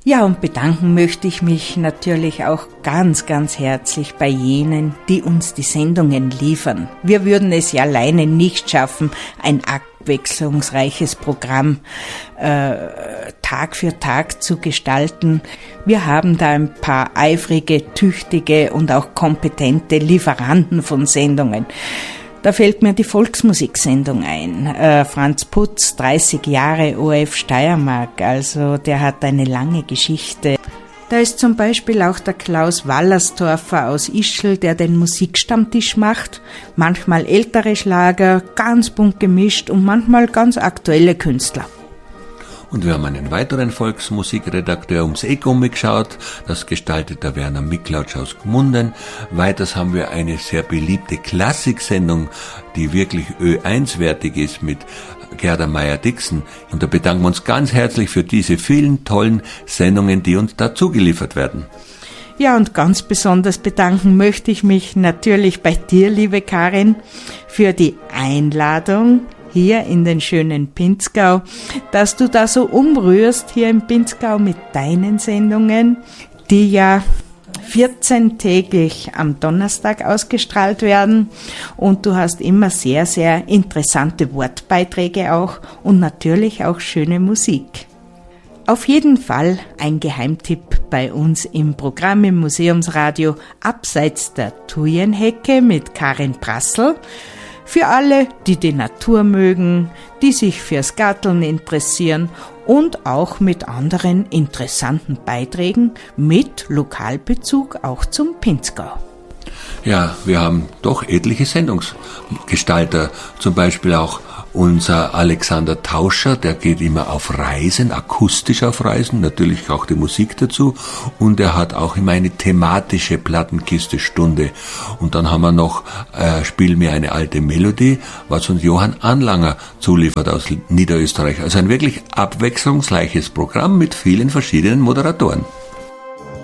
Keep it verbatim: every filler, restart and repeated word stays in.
Ja, und bedanken möchte ich mich natürlich auch ganz, ganz herzlich bei jenen, die uns die Sendungen liefern. Wir würden es ja alleine nicht schaffen, ein abwechslungsreiches Programm äh, Tag für Tag zu gestalten. Wir haben da ein paar eifrige, tüchtige und auch kompetente Lieferanten von Sendungen. Da fällt mir die Volksmusiksendung ein. Äh, Franz Putz, dreißig Jahre O R F Steiermark, also der hat eine lange Geschichte. Da ist zum Beispiel auch der Klaus Wallersdorfer aus Ischl, der den Musikstammtisch macht. Manchmal ältere Schlager, ganz bunt gemischt und manchmal ganz aktuelle Künstler. Und wir haben einen weiteren Volksmusikredakteur ums Eck umgeschaut. Das gestaltet der Werner Miklautsch aus Gmunden. Weiters haben wir eine sehr beliebte Klassiksendung, die wirklich Ö eins wertig ist, mit Gerda Meyer-Dixon. Und da bedanken wir uns ganz herzlich für diese vielen tollen Sendungen, die uns da zugeliefert werden. Ja, und ganz besonders bedanken möchte ich mich natürlich bei dir, liebe Karin, für die Einladung hier in den schönen Pinzgau, dass du da so umrührst hier im Pinzgau mit deinen Sendungen, die ja vierzehntägig am Donnerstag ausgestrahlt werden, und du hast immer sehr, sehr interessante Wortbeiträge auch und natürlich auch schöne Musik. Auf jeden Fall ein Geheimtipp bei uns im Programm im Museumsradio Abseits der Thujenhecke mit Karin Prassl. Für alle, die die Natur mögen, die sich fürs Garteln interessieren und auch mit anderen interessanten Beiträgen mit Lokalbezug auch zum Pinzgau. Ja, wir haben doch etliche Sendungsgestalter, zum Beispiel auch unser Alexander Tauscher, der geht immer auf Reisen, akustisch auf Reisen, natürlich auch die Musik dazu, und er hat auch immer eine thematische Plattenkiste-Stunde. Und dann haben wir noch äh, Spiel mir eine alte Melodie, was uns Johann Anlanger zuliefert aus Niederösterreich. Also ein wirklich abwechslungsreiches Programm mit vielen verschiedenen Moderatoren.